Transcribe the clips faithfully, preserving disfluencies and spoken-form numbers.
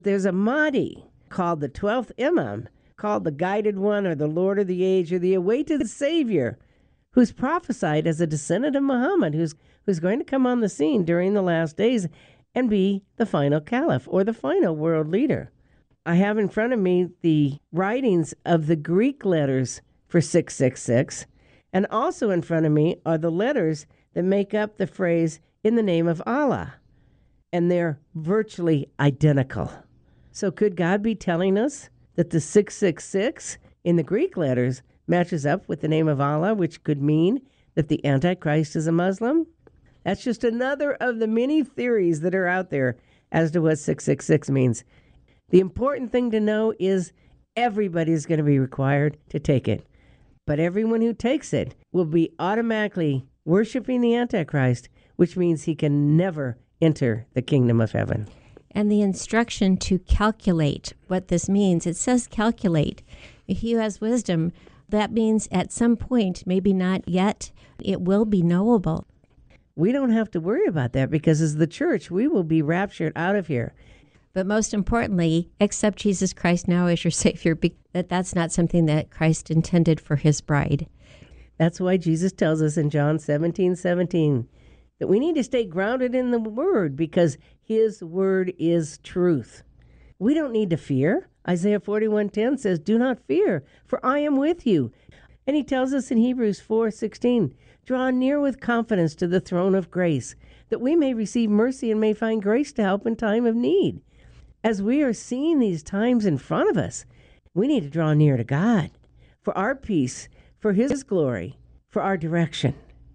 There's a Mahdi called the twelfth Imam, called the Guided One or the Lord of the Age or the Awaited Savior, who's prophesied as a descendant of Muhammad, who's who's going to come on the scene during the last days and be the final caliph or the final world leader. I have in front of me the writings of the Greek letters for six six six, and also in front of me are the letters that make up the phrase, in the name of Allah, and they're virtually identical. So could God be telling us that the six six six in the Greek letters matches up with the name of Allah, which could mean that the Antichrist is a Muslim? That's just another of the many theories that are out there as to what six six six means. The important thing to know is everybody's going to be required to take it. But everyone who takes it will be automatically worshiping the Antichrist, which means he can never enter the kingdom of heaven. And the instruction to calculate what this means, it says calculate. If he has wisdom, that means at some point, maybe not yet, it will be knowable. We don't have to worry about that because as the church, we will be raptured out of here. But most importantly, accept Jesus Christ now as your Savior, that that's not something that Christ intended for his bride. That's why Jesus tells us in John seventeen seventeen that we need to stay grounded in the Word because his Word is truth. We don't need to fear. Isaiah forty-one ten says, do not fear, for I am with you. And he tells us in Hebrews four sixteen, draw near with confidence to the throne of grace, that we may receive mercy and may find grace to help in time of need. As we are seeing these times in front of us, we need to draw near to God for our peace, for his glory, for our direction.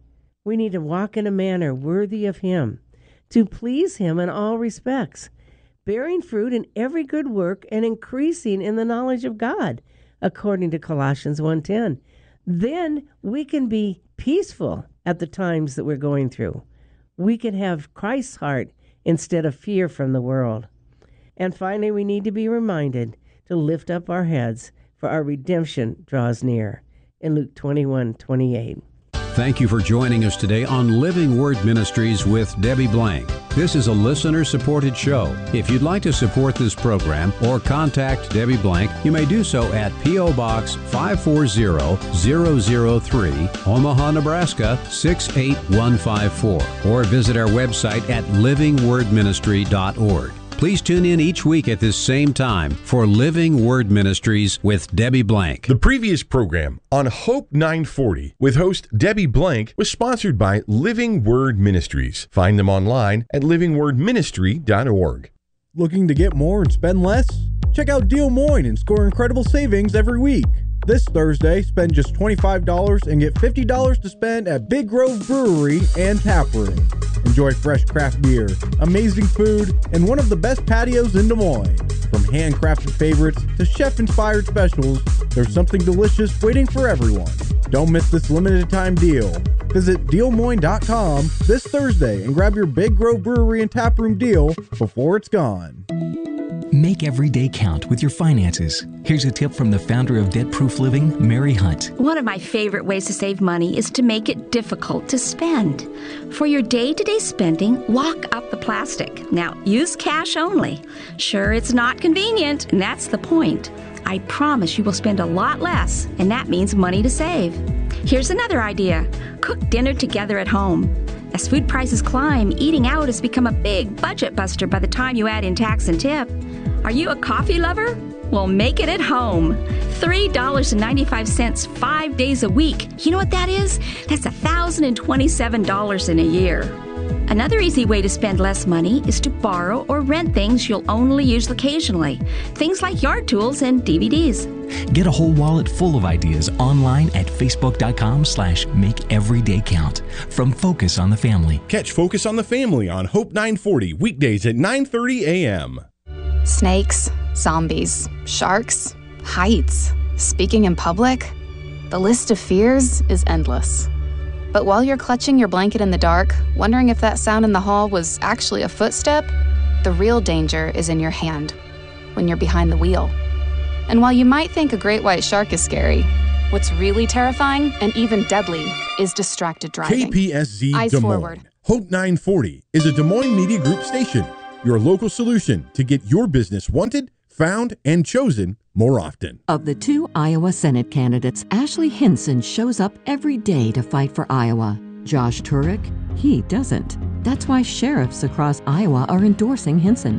We need to walk in a manner worthy of him, to please him in all respects, bearing fruit in every good work and increasing in the knowledge of God, according to Colossians one ten. Then we can be peaceful at the times that we're going through. We can have Christ's heart instead of fear from the world. And finally, we need to be reminded to lift up our heads, for our redemption draws near, in Luke twenty-one twenty-eight. Thank you for joining us today on Living Word Ministries with Debbie Blank. This is a listener-supported show. If you'd like to support this program or contact Debbie Blank, you may do so at P O. Box five four zero zero zero three, Omaha, Nebraska six eight one five four, or visit our website at living word ministry dot org. Please tune in each week at this same time for Living Word Ministries with Debbie Blank. The previous program on Hope nine forty with host Debbie Blank was sponsored by Living Word Ministries. Find them online at living word ministry dot org. Looking to get more and spend less? Check out Des Moines and score incredible savings every week. This Thursday, spend just twenty-five dollars and get fifty dollars to spend at Big Grove Brewery and Tap Room. Enjoy fresh craft beer, amazing food, and one of the best patios in Des Moines. From handcrafted favorites to chef-inspired specials, there's something delicious waiting for everyone. Don't miss this limited time deal. Visit Des Moines dot com this Thursday and grab your Big Grove Brewery and Tap Room deal before it's gone. Make every day count with your finances. Here's a tip from the founder of Debt Proof Living, Mary Hunt. One of my favorite ways to save money is to make it difficult to spend. For your day-to-day spending, lock up the plastic. Now, use cash only. Sure, it's not convenient, and that's the point. I promise you will spend a lot less, and that means money to save. Here's another idea. Cook dinner together at home. As food prices climb, eating out has become a big budget buster by the time you add in tax and tip. Are you a coffee lover? Well, make it at home. three dollars and ninety-five cents five days a week. You know what that is? That's one thousand twenty-seven dollars in a year. Another easy way to spend less money is to borrow or rent things you'll only use occasionally. Things like yard tools and D V Ds. Get a whole wallet full of ideas online at facebook.com slash make every day count from Focus on the Family. Catch Focus on the Family on Hope nine forty, weekdays at nine thirty a.m. Snakes, zombies, sharks, heights, speaking in public. The list of fears is endless. But while you're clutching your blanket in the dark, wondering if that sound in the hall was actually a footstep, the real danger is in your hand, when you're behind the wheel. And while you might think a great white shark is scary, what's really terrifying and even deadly is distracted driving. K P S Z Eyes Des Moines. forward. Hope nine forty is a Des Moines Media Group station. your local solution to get your business wanted, found, and chosen more often. Of the two Iowa Senate candidates, Ashley Hinson shows up every day to fight for Iowa. Josh Turek, he doesn't. That's why sheriffs across Iowa are endorsing Hinson.